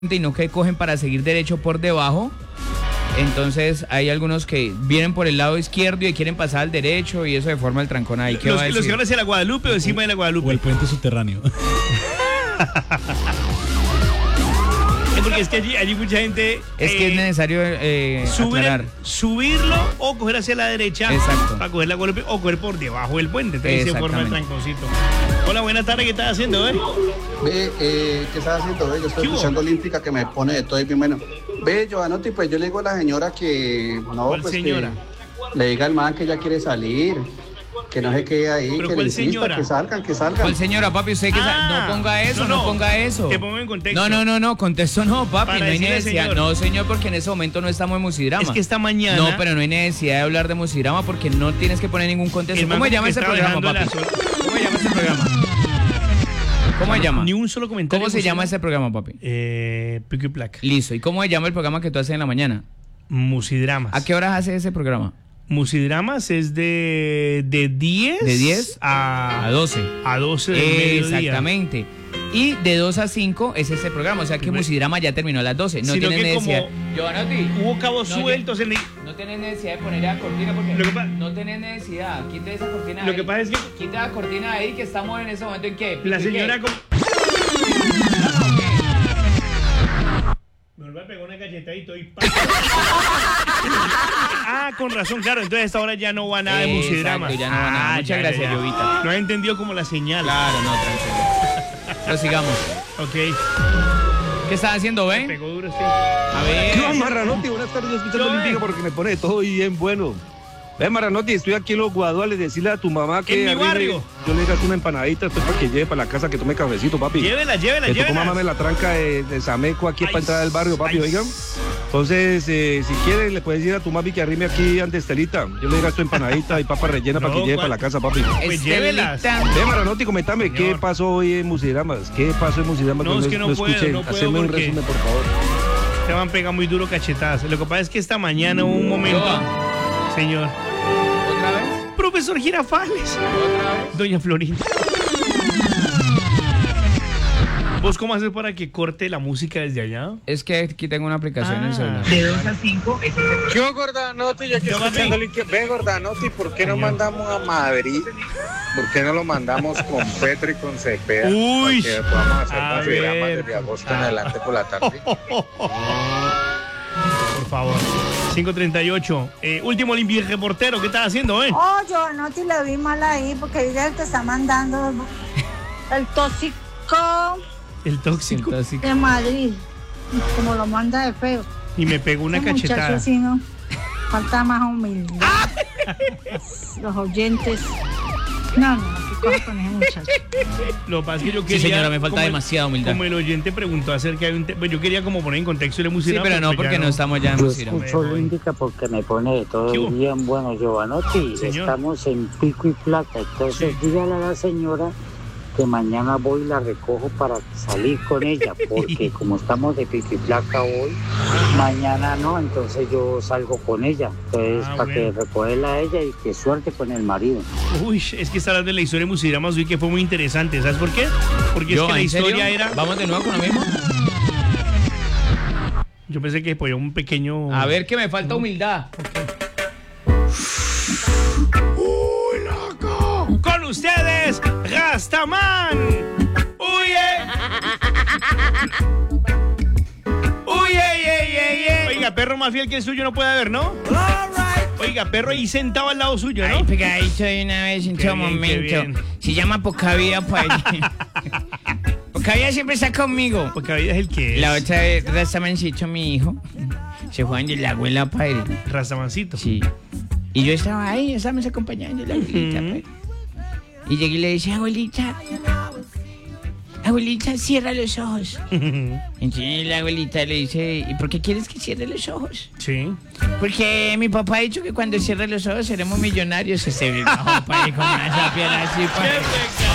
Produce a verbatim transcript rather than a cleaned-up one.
y no que cogen para seguir derecho por debajo. Entonces hay algunos que vienen por el lado izquierdo y quieren pasar al derecho y eso de forma el trancón ahí. ¿Qué los, va a los que decir? van hacia la Guadalupe o encima de la Guadalupe. O el puente subterráneo. Es porque es que allí, allí mucha gente... Es que eh, es necesario eh, subir, aclarar. subirlo o coger hacia la derecha. Exacto. Para coger la Guadalupe o coger por debajo del puente. Entonces se forma el tranconcito. Hola, buenas tardes. ¿Qué estás haciendo, eh? Ve, eh, ¿qué estás haciendo? Ve, yo estoy escuchando Olímpica que me pone de todo y bien bueno. Ve, Giovanotti, pues yo le digo a la señora que... No, ¿Cuál pues señora? Que le diga al man que ella quiere salir. Que no se quede ahí, ¿Pero que cuál le insista, señora? que salgan, que salgan. ¿Cuál señora, papi? Usted que Ah, sa- no ponga eso, no, no, no. ponga eso. Te pongo en contexto. No, no, no, no, contexto no, papi, Para no hay decirle, necesidad. señor. No, señor, porque en ese momento no estamos en Musidrama. Es que esta mañana... No, pero no hay necesidad de hablar de Musidrama porque no tienes que poner ningún contexto. el man ¿Cómo se como llama que ese estaba programa, dejando papi? la sol- ¿Cómo se llama ese programa? ¿Cómo se llama? Ni un solo comentario. ¿Cómo se llama ese programa, papi? Eh, Pico y Placa. Listo. ¿Y cómo se llama el programa que tú haces en la mañana? Musidramas. ¿A qué horas hace ese programa? Musidramas es de, de diez... De diez a, a doce. A doce del mediodía. Exactamente. Y de dos a cinco es ese programa. O sea que Pues- Musidrama ya terminó a las doce. No Sino tienes que necesidad. como Giovanotti, Hubo cabos No, sueltos en el... no tienes necesidad de poner la cortina porque Lo que pa- no tienes necesidad. Quita esa cortina Lo ahí. que pasa es que- Quita la cortina ahí que estamos en ese momento en qué. La ¿En señora qué? como... Me vuelve a pegar una cachetadita y... ¡pam! Ah, con razón, claro. Entonces a esta hora ya no va nada de Exacto, Musidrama. ya no va nada. Ah, Muchas ya, gracias, ya, ya. Llovita. No ha entendido como la señal. Claro, no, tranquilo. Prosigamos. Ok. ¿Qué estás haciendo, Me ven? pegó duro, sí. A ver. ¿Qué va, Marranotti? Buenas tardes, escuchando Yo, Olímpica eh. porque me pone todo bien bueno. Ve, Marranotti, estoy aquí en Los Guaduales, decirle a tu mamá que... En mi arrime- barrio. Yo le digas una empanadita, esto es para que lleve para la casa, que tome cafecito, papi. Llévela, llévela, Me tocó llévela. mamarme la tranca de, de Sameco aquí Ay, para entrar al barrio, papi, ay. oigan. Entonces, eh, si quieres, le puedes decir a tu mami que arrime aquí ante Estelita. Yo le digas tu empanadita y papa rellena No, para que lleve ¿cuál? para la casa, papi. Pues llévelas. Estelita. Ve, Marranotti, comentame, ¿qué Señor. pasó hoy en Musidramas? ¿Qué pasó en Musidramas? No, es que no puedo, escuché. no puedo Haceme un porque- resumen, por favor. Te van a pegar muy duro cachetadas. Lo que pasa es que esta mañana hubo un momento... Señor. ¿Otra vez? Profesor Girafales. ¿Otra vez? Doña Florinda. ¿Vos cómo haces para que corte la música desde allá? Es que aquí tengo una aplicación en el Ah. celular. De dos a cinco. Yo, Gordanotti, ya que Yo, escuchando papi. el Inque- Ve, Gordanotti, ¿por qué no Señor. mandamos a Madrid? ¿Por qué no lo mandamos con Petro y con Cepeda? Uy. Para que podamos hacer A Musidrama ver. desde agosto en adelante por la tarde. Por favor. cinco treinta y ocho. Eh, último limpio reportero. ¿Qué estás haciendo, eh? Oh, yo no te le vi mal ahí porque ella te está mandando el tóxico El tóxico. Entonces, de Madrid, como lo manda de feo. Y me pegó una Ese muchacho cachetada. así, ¿no? Falta más humildad. Los oyentes. No, no, qué cosa con ese muchacho. Lo que pasa es que yo Sí, quería... señora, me falta como el- demasiada humildad. Como el oyente preguntó acerca de un tema... Yo quería como poner en contexto de sí, música. pero no, porque no estamos ya en Yo Musidrama. escucho Olímpica porque me pone de todo ¿Qué hubo? bien bueno, Giovanotti. Señor. Estamos en pico y placa. Entonces, dígale a la señora que mañana voy y la recojo para salir con ella. Porque como estamos de pico y placa hoy, mañana no. Entonces, yo salgo con ella. Entonces, Ah, para bueno. que recogerla a ella y que suerte con el marido. Uy, es que está hablando de la historia de Musidramas hoy que fue muy interesante. ¿Sabes por qué? Porque Yo, es que la ¿en serio? historia era... ¿Vamos de nuevo con lo mismo? Yo pensé que podía un pequeño... A ver, que me falta humildad. Con ustedes, Rastaman. Uye. Uye, ye, ye, ye. Oiga, perro más fiel que el suyo no puede haber, ¿no? Oiga, perro ahí sentado al lado suyo, ¿no? Ay, pegadito de una vez en Qué todo bien, qué momento. bien. Se llama Poca Vida, pues. Poca Vida siempre está conmigo. Porque ahorita es el que es. La otra vez, Rastamancito, mi hijo, se fue de la abuela, padre. Rastamancito. Sí. Y yo estaba ahí, estábamos acompañando a la abuelita, Ujú. pues. Y llegué y le dije, abuelita, abuelita, cierra los ojos. Entonces la abuelita le dice, ¿y por qué quieres que cierre los ojos? Sí. Porque mi papá ha dicho que cuando cierre los ojos seremos millonarios. Ese viejo, padre, con una sapia así, padre.